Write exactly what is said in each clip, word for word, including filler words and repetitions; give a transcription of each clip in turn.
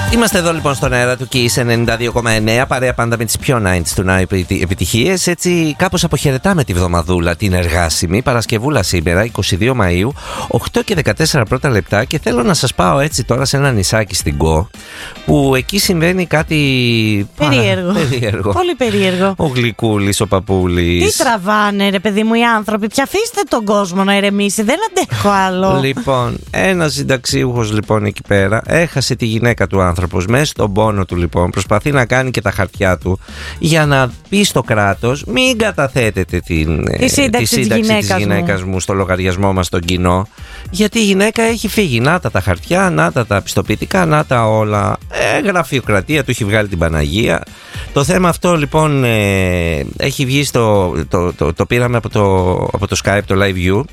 Είμαστε εδώ λοιπόν στον αέρα του Kiss ενενήντα δύο κόμμα εννέα, παρέα πάντα με τις πιο ενενήντα του νάου επιτυχίες. Έτσι κάπως αποχαιρετάμε τη βδομαδούλα, την εργάσιμη Παρασκευούλα σήμερα, εικοστή δεύτερη Μαΐου, οκτώ και δεκατέσσερα πρώτα λεπτά. Και θέλω να σας πάω έτσι τώρα σε ένα νησάκι στην Κο, που εκεί συμβαίνει κάτι περίεργο. Παρα... περίεργο. Πολύ περίεργο. Ο Γλυκούλης, ο Παπούλης. Τι τραβάνε ρε παιδί μου οι άνθρωποι, πια αφήστε τον κόσμο να ηρεμήσει, δεν αντέχω άλλο. Λοιπόν, ένας συνταξίουχος λοιπόν εκεί πέρα έχασε τη γυναίκα του άνθρωπος. Μέσα στον πόνο του λοιπόν προσπαθεί να κάνει και τα χαρτιά του για να πει στο κράτος μην καταθέτετε την, τη σύνταξη, τη σύνταξη της, γυναίκας, της γυναίκας μου. μου στο λογαριασμό μας στον κοινό, γιατί η γυναίκα έχει φύγει. Να τα τα χαρτιά, να τα τα πιστοποιητικά, να τα όλα. Ε, γραφειοκρατία, του έχει βγάλει την Παναγία. Το θέμα αυτό λοιπόν ε, έχει βγει στο, το, το, το πήραμε από το, από το Skype, το Live View.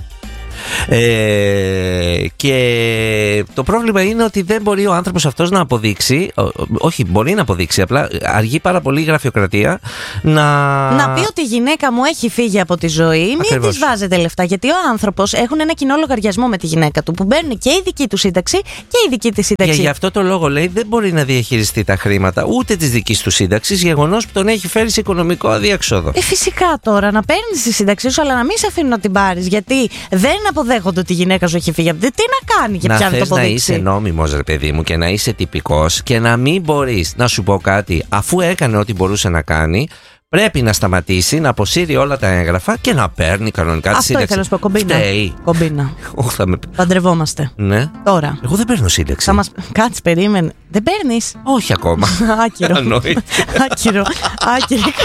Ε, και το πρόβλημα είναι ότι δεν μπορεί ο άνθρωπος αυτός να αποδείξει, ό, όχι μπορεί να αποδείξει, απλά αργεί πάρα πολύ η γραφειοκρατία να... να πει ότι η γυναίκα μου έχει φύγει από τη ζωή. Μην της βάζετε λεφτά, γιατί ο άνθρωπος έχουν ένα κοινό λογαριασμό με τη γυναίκα του που μπαίνουν και η δική του σύνταξη και η δική της σύνταξη. Και γι' αυτό το λόγο λέει δεν μπορεί να διαχειριστεί τα χρήματα ούτε της δικής του σύνταξης, γεγονός που τον έχει φέρει σε οικονομικό αδιέξοδο. Ε, φυσικά τώρα να παίρνεις τη σύνταξή σου, αλλά να μην σε αφήνουν να την πάρεις, γιατί δεν αποδέχονται ότι η γυναίκα σου έχει φύγει. Τι να κάνει και πια να το αποδείξει. Να είσαι νόμιμος ρε παιδί μου και να είσαι τυπικός και να μην μπορείς να σου πω κάτι, αφού έκανε ό,τι μπορούσε να κάνει, πρέπει να σταματήσει, να αποσύρει όλα τα έγγραφα και να παίρνει κανονικά τη σύνταξη. Αυτό ήθελα να σου πω, κομπίνα. Φταίει. Κομπίνα. με... Παντρευόμαστε. Ναι. Τώρα. Εγώ δεν παίρνω σύνταξη. Θα μας... Κάτσε, περίμενε. Δεν παίρνεις. Όχι ακόμα. Άκυρο. Άκυρο. Άκυρο.